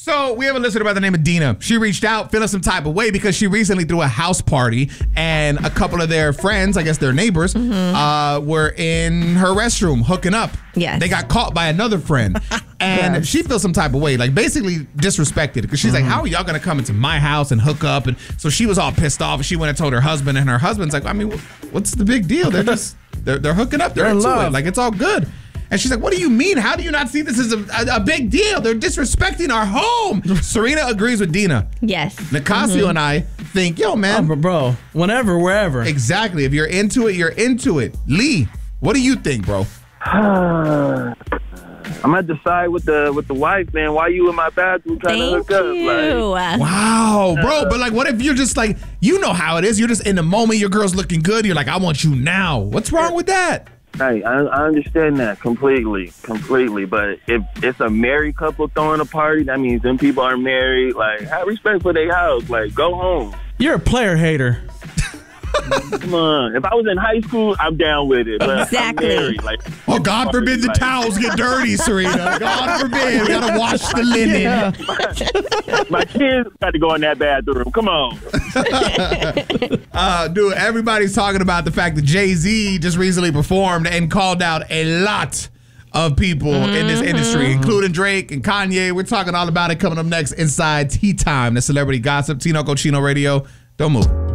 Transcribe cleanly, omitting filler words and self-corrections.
So we have a listener by the name of Dina. She reached out feeling some type of way because she recently threw a house party and a couple of their friends, I guess their neighbors, were in her restroom hooking up. Yes. They got caught by another friend. And she feels some type of way, like basically disrespected, because she's like, how are y'all going to come into my house and hook up? And so she was all pissed off. And she went and told her husband, and her husband's like, I mean, what's the big deal? They're just, they're hooking up. They're into love. it. Like, it's all good. And she's like, what do you mean? How do you not see this as a big deal? They're disrespecting our home. Serena agrees with Dina. Yes. Nicasio and I think, yo, man. Bro, whenever, wherever. Exactly. If you're into it, you're into it. Lee, what do you think, bro? I'm gonna decide with the wife, man. Why you in my bathroom trying to hook up? Like, wow, bro. But like, what if you're just like, you know how it is. You're just in the moment. Your girl's looking good. You're like, I want you now. What's wrong with that? Hey, I understand that completely. But if it's a married couple throwing a party, that means them people are married. Like, have respect for their house. Like, go home. You're a player hater. Come on. If I was in high school, I'm down with it. But Exactly. I'm married. Like, Oh, God forbid the towels get dirty, Serena. God forbid. We got to wash the linen. My kids got to go in that bathroom. Come on. Dude, everybody's talking about the fact that Jay-Z just recently performed and called out a lot of people in this industry, including Drake and Kanye. We're talking all about it coming up next inside Tea Time, the celebrity gossip. Tino Cochino Radio. Don't move.